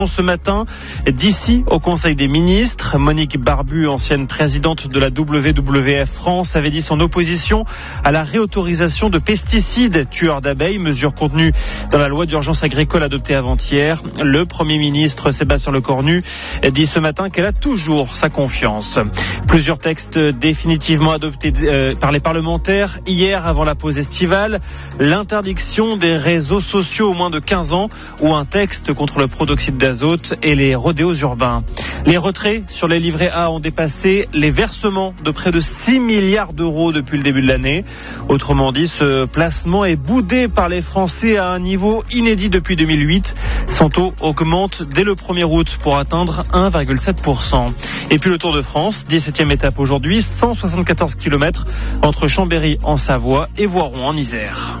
Ce matin, d'ici au Conseil des ministres, Monique Barbu, ancienne présidente de la WWF France, avait dit son opposition à la réautorisation de pesticides tueurs d'abeilles, mesure contenue dans la loi d'urgence agricole adoptée avant-hier. Le Premier ministre Sébastien Lecornu dit ce matin qu'elle a toujours sa confiance. Plusieurs textes définitivement adoptés par les parlementaires hier avant la pause estivale. L'interdiction des réseaux sociaux aux moins de 15 ans ou un texte contre le protoxyde d'azote et les rodéos urbains. Les retraits sur les livrets A ont dépassé les versements de près de 6 milliards d'euros depuis le début de l'année. Autrement dit, ce placement est boudé par les Français à un niveau inédit depuis 2008. Son taux augmente dès le 1er août pour atteindre 1,7%. Et puis le Tour de France, 17e étape aujourd'hui, 174 km entre Chambéry en Savoie et Voiron en Isère.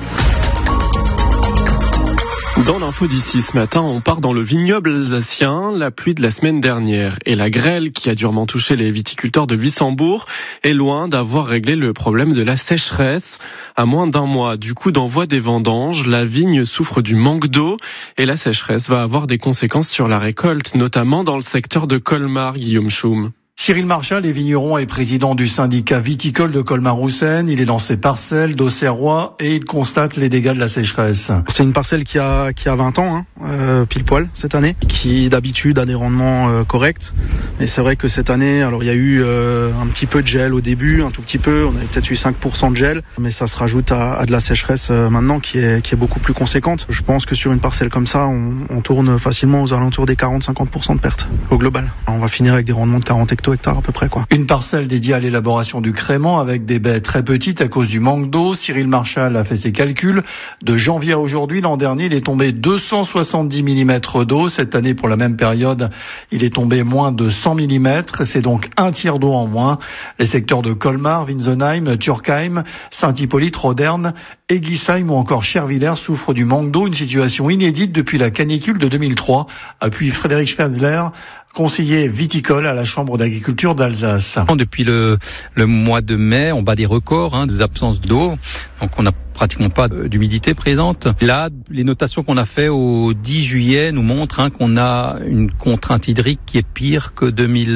Dans l'info d'ici ce matin, on part dans le vignoble alsacien. La pluie de la semaine dernière et la grêle qui a durement touché les viticulteurs de Wissembourg est loin d'avoir réglé le problème de la sécheresse. À moins d'un mois du coup d'envoi des vendanges, la vigne souffre du manque d'eau et la sécheresse va avoir des conséquences sur la récolte, notamment dans le secteur de Colmar, Guillaume Schum. Cyril Marchal est vigneron et président du syndicat viticole de Colmar-Roussenne. Il est dans ses parcelles d'Auxerrois et il constate les dégâts de la sécheresse. C'est une parcelle qui a 20 ans, pile poil cette année, qui d'habitude a des rendements corrects. Et c'est vrai que cette année, alors il y a eu un petit peu de gel au début, un tout petit peu. On avait peut-être eu 5% de gel, mais ça se rajoute à de la sécheresse maintenant qui est beaucoup plus conséquente. Je pense que sur une parcelle comme ça, on tourne facilement aux alentours des 40-50% de pertes au global. On va finir avec des rendements de 40 hectares à peu près, quoi. Une parcelle dédiée à l'élaboration du crément avec des baies très petites à cause du manque d'eau. Cyril Marchal a fait ses calculs. De janvier à aujourd'hui, l'an dernier, il est tombé 270 mm d'eau. Cette année, pour la même période, il est tombé moins de 100 mm. C'est donc un tiers d'eau en moins. Les secteurs de Colmar, Winsenheim, Turkheim, Saint-Hippolyte, Roderne, Eguisheim ou encore Chervillers souffrent du manque d'eau. Une situation inédite depuis la canicule de 2003. Appuie Frédéric Schwerzler, conseiller viticole à la Chambre d'agriculture d'Alsace. Depuis le mois de mai, on bat des records d'absence d'eau. Donc on n'a pratiquement pas d'humidité présente. Là, les notations qu'on a fait au 10 juillet nous montrent qu'on a une contrainte hydrique qui est pire que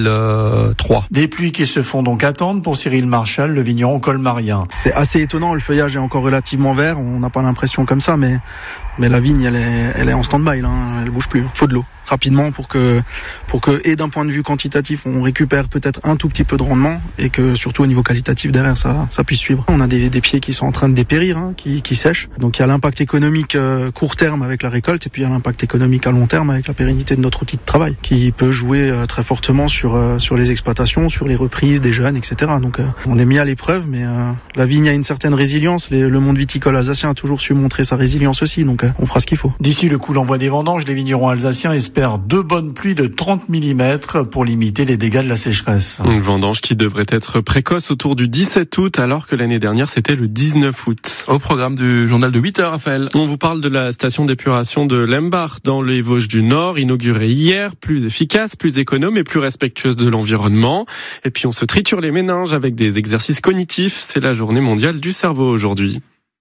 2003. Des pluies qui se font donc attendre pour Cyril Marchal, le vigneron colmarien. C'est assez étonnant, le feuillage est encore relativement vert, on n'a pas l'impression comme ça, mais la vigne elle est en stand-by, là, elle bouge plus. Il faut de l'eau rapidement pour que et d'un point de vue quantitatif on récupère peut-être un tout petit peu de rendement et que surtout au niveau qualitatif derrière ça puisse suivre. On a des pieds qui sont en train de dépérir, qui sèchent. Donc il y a l'impact économique court terme avec la récolte et puis il y a l'impact économique à long terme avec la pérennité de notre outil de travail qui peut jouer très fortement sur les exploitations, sur les reprises des jeunes, etc. Donc on est mis à l'épreuve, mais la vigne a une certaine résilience. Le monde viticole alsacien a toujours su montrer sa résilience aussi, donc on fera ce qu'il faut. D'ici le coup d'envoi des vendanges, les vignerons alsaciens espèrent 2 bonnes pluies de 30 mm pour limiter les dégâts de la sécheresse. Une vendange qui devrait être précoce autour du 17 août alors que l'année dernière c'était le 19 août. Au programme du journal de 8h, Raphaël. On vous parle de la station d'épuration de Lembach dans les Vosges du Nord, inaugurée hier, plus efficace, plus économe et plus respectueuse de l'environnement. Et puis on se triture les méninges avec des exercices cognitifs. C'est la journée mondiale du cerveau aujourd'hui.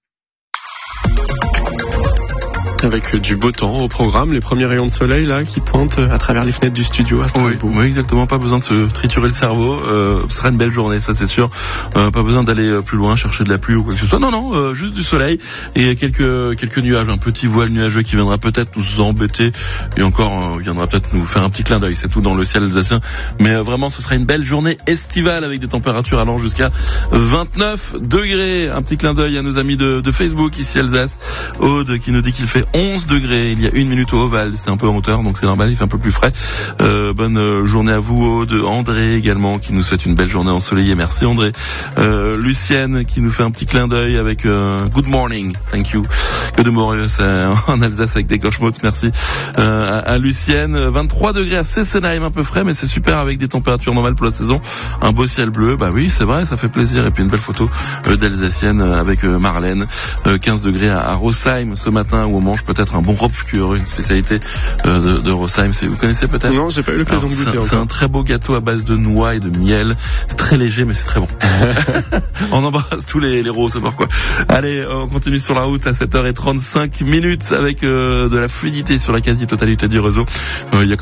Avec du beau temps au programme, les premiers rayons de soleil là qui pointent à travers les fenêtres du studio à Strasbourg. Oui, exactement, pas besoin de se triturer le cerveau, ce sera une belle journée, ça c'est sûr. Pas besoin d'aller plus loin, chercher de la pluie ou quoi que ce soit. Non, juste du soleil et quelques nuages, un petit voile nuageux qui viendra peut-être nous embêter et encore viendra peut-être nous faire un petit clin d'œil, c'est tout dans le ciel alsacien. Mais vraiment, ce sera une belle journée estivale avec des températures allant jusqu'à 29 degrés. Un petit clin d'œil à nos amis de Facebook ici Alsace. Aude qui nous dit qu'il fait 11 degrés, il y a 1 minute au Oval, c'est un peu en hauteur donc c'est normal, il fait un peu plus frais. Bonne journée à vous Aude. André également qui nous souhaite une belle journée ensoleillée, merci André. Lucienne qui nous fait un petit clin d'œil avec good morning, thank you. Good morning, c'est en Alsace avec des Goschmutz, merci à Lucienne. 23 degrés à Sesenheim, un peu frais mais c'est super avec des températures normales pour la saison, un beau ciel bleu, bah oui c'est vrai, ça fait plaisir. Et puis une belle photo d'Alsacienne avec Marlène. 15 degrés à Rosheim ce matin où on mange peut-être un bon Ropfkuchen, une spécialité de Rosheim. Vous connaissez peut-être? Non, j'ai pas eu l'occasion de goûter. C'est un très beau gâteau à base de noix et de miel. C'est très léger, mais c'est très bon. On embrasse tous les Roses, quoi. Allez, on continue sur la route à 7h35 avec de la fluidité sur la quasi-totalité du réseau. Il y a